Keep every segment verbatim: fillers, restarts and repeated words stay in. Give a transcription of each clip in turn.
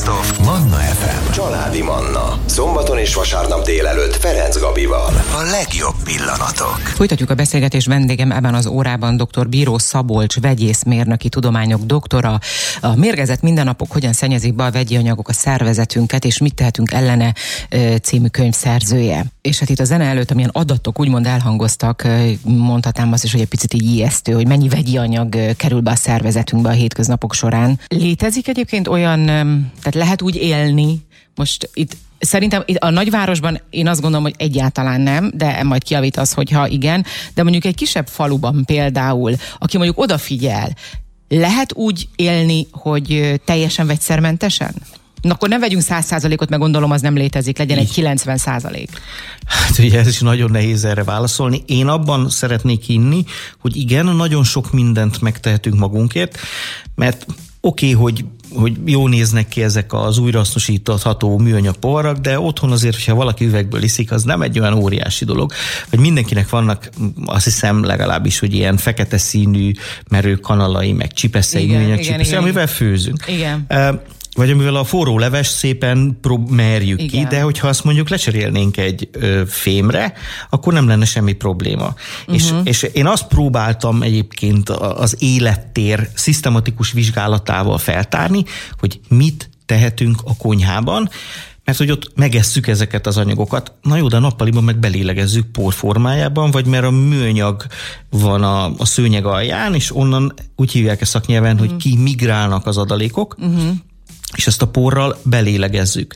of Manna ef em. Családi Manna. Szombaton és vasárnap délelőtt Ferenc Gabival. A legjobb pillanatok. Folytatjuk a beszélgetést, vendégem ebben az órában dr. Bíró Szabolcs, vegyészmérnöki tudományok doktora. A Mérgezett mindennapok, hogyan szennyezik be a vegyi anyagok a szervezetünket, és mit tehetünk ellene című könyv szerzője. És hát itt a zene előtt, amilyen adatok úgymond elhangoztak, mondhatnám azt is, hogy egy picit így ijesztő, hogy mennyi vegyi anyag kerül be a szervezetünkbe a hétköznapok során. Létezik egyébként olyan, tehát lehet úgy élni, most itt szerintem itt a nagyvárosban én azt gondolom, hogy egyáltalán nem, de majd kijavítasz, hogyha igen, de mondjuk egy kisebb faluban például, aki mondjuk odafigyel, lehet úgy élni, hogy teljesen vegyszermentesen? Na, akkor ne vegyünk száz százalékot, meg gondolom az nem létezik, legyen egy kilencven százalék. Hát ugye ez is nagyon nehéz erre válaszolni. Én abban szeretnék hinni, hogy igen, nagyon sok mindent megtehetünk magunkért, mert oké, okay, hogy hogy jó néznek ki ezek az újrahasznosítható műanyag poharak, de otthon azért, hogyha valaki üvegből iszik, az nem egy olyan óriási dolog, hogy mindenkinek vannak, azt hiszem legalábbis, hogy ilyen fekete színű merő kanalai, meg csipeszei, igen, műanyag igen, csipeszei, igen, amivel igen. főzünk. Igen. Vagy amivel a forró leves szépen prób- merjük igen. ki, de hogyha azt mondjuk lecserélnénk egy ö, fémre, akkor nem lenne semmi probléma. Uh-huh. És, és én azt próbáltam egyébként az élettér szisztematikus vizsgálatával feltárni, hogy mit tehetünk a konyhában, mert hogy ott megesszük ezeket az anyagokat. Na jó, de a nappaliban meg belélegezzük por formájában, vagy mert a műanyag van a, a szőnyeg alján, és onnan úgy hívják ezt szaknyelven, uh-huh. hogy kimigrálnak az adalékok, uh-huh. és ezt a porral belélegezzük.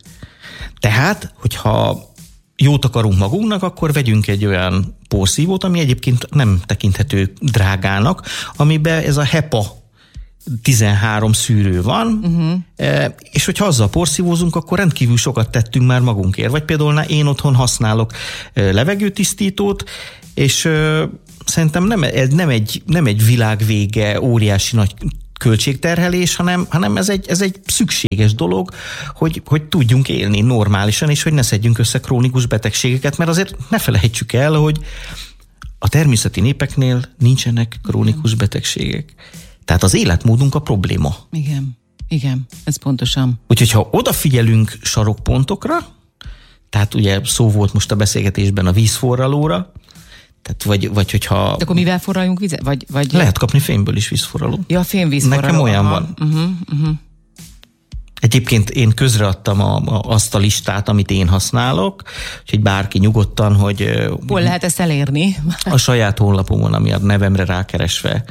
Tehát, hogyha jót akarunk magunknak, akkor vegyünk egy olyan porszívót, ami egyébként nem tekinthető drágának, amiben ez a HEPA tizenhárom szűrő van, uh-huh. és hogyha azzal porszívózunk, akkor rendkívül sokat tettünk már magunkért. Vagy például én otthon használok levegőtisztítót, és szerintem nem, nem, egy, nem egy világvége, óriási nagy költségterhelés, hanem, hanem ez, egy, ez egy szükséges dolog, hogy, hogy tudjunk élni normálisan, és hogy ne szedjünk össze krónikus betegségeket, mert azért ne felejtsük el, hogy a természeti népeknél nincsenek krónikus betegségek. Tehát az életmódunk a probléma. Igen, igen, ez pontosan. Úgyhogy ha odafigyelünk sarokpontokra, tehát ugye szó volt most a beszélgetésben a vízforralóra, tehát vagy, vagy hogyha... De akkor mivel forraljunk vizet? Vagy, vagy... Lehet kapni fémből is vízforraló. Ja, fémvízforraló. Nekem olyan aha. van. Uh-huh, uh-huh. Egyébként én közreadtam a, a, azt a listát, amit én használok, úgyhogy bárki nyugodtan, hogy... Hol lehet ezt elérni? A saját honlapomon, ami a nevemre rákeresve.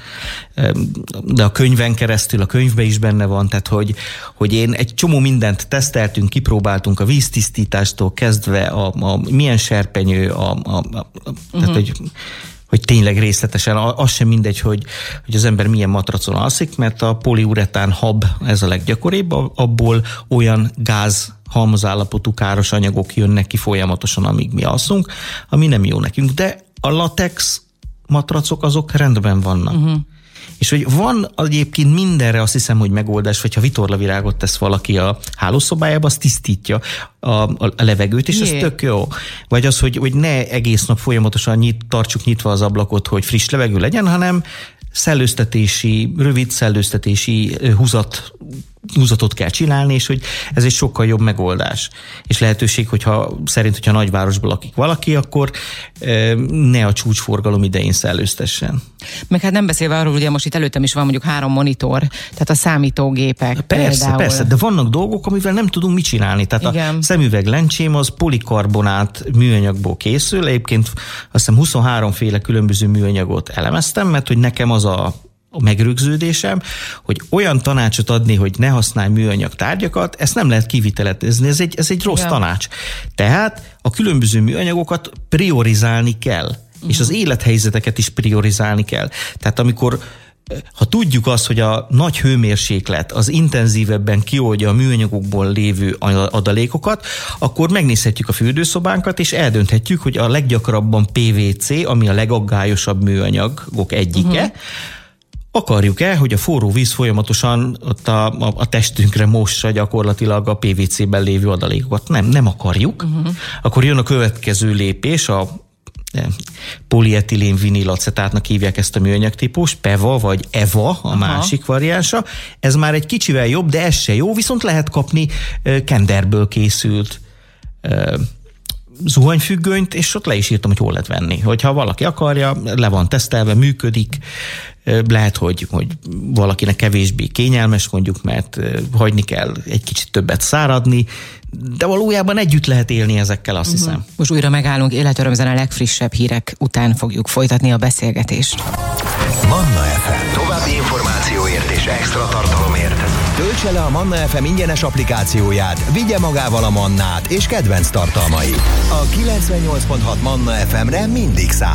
De a könyven keresztül, a könyvben is benne van, tehát hogy, hogy én egy csomó mindent teszteltünk, kipróbáltunk a víztisztítástól kezdve, a, a milyen serpenyő, a, a, a, uh-huh. tehát hogy... hogy tényleg részletesen, az sem mindegy, hogy, hogy az ember milyen matracon alszik, mert a poliuretán hab, ez a leggyakoribb, abból olyan gáz halmazállapotú káros anyagok jönnek ki folyamatosan, amíg mi alszunk, ami nem jó nekünk, de a latex matracok azok rendben vannak. Uh-huh. És hogy van egyébként mindenre azt hiszem, hogy megoldás, hogyha vitorlavirágot tesz valaki a hálószobájába, az tisztítja a, a levegőt, és Jé. ez tök jó. Vagy az, hogy, hogy ne egész nap folyamatosan nyit, tartsuk nyitva az ablakot, hogy friss levegő legyen, hanem szellőztetési, rövid szellőztetési húzat, húzatot kell csinálni, és hogy ez egy sokkal jobb megoldás. És lehetőség, hogyha szerint, hogyha nagyvárosban lakik valaki, akkor e, ne a csúcsforgalom idején szellőztessen. Meg hát nem beszélve arról, ugye most itt előttem is van mondjuk három monitor, tehát a számítógépek Persze, például. persze, de vannak dolgok, amivel nem tudunk mit csinálni. Tehát igen. a szemüveg lencsém az polikarbonát műanyagból készül, egyébként azt hiszem huszonhárom féle különböző műanyagot elemeztem, mert hogy nekem az a a megrögződésem, hogy olyan tanácsot adni, hogy ne használj műanyag tárgyakat, ezt nem lehet kivitelezni, ez egy, ez egy rossz ja. tanács. Tehát a különböző műanyagokat priorizálni kell, uh-huh. és az élethelyzeteket is priorizálni kell. Tehát amikor ha tudjuk azt, hogy a nagy hőmérséklet az intenzívebben kioldja a műanyagokból lévő adalékokat, akkor megnézhetjük a fürdőszobánkat, és eldönthetjük, hogy a leggyakrabban pé vé cé, ami a legaggályosabb műanyagok egyike, uh-huh. akarjuk-e, hogy a forró víz folyamatosan ott a, a, a testünkre mossa gyakorlatilag a pé vé cében lévő adalékokat? Nem, nem akarjuk. Uh-huh. Akkor jön a következő lépés, a polietilén vinilacetátnak hívják ezt a műanyag típust, PEVA vagy EVA a Aha. másik variánsa. Ez már egy kicsivel jobb, de ez se jó, viszont lehet kapni kenderből készült zuhanyfüggönyt, és ott le is írtam, hogy hol lehet venni. Hogyha valaki akarja, le van tesztelve, működik, lehet, hogy, hogy valakinek kevésbé kényelmes, mondjuk, mert hagyni kell egy kicsit többet száradni, de valójában együtt lehet élni ezekkel, azt uh-huh. hiszem. Most újra megállunk, életörömzen a legfrissebb hírek után fogjuk folytatni a beszélgetést. Manna ef em. További információért és extra tartalomért töltse le a Manna ef em ingyenes applikációját, vigye magával a Mannát és kedvenc tartalmait. A kilencvennyolc pont hat Manna ef emre mindig számít.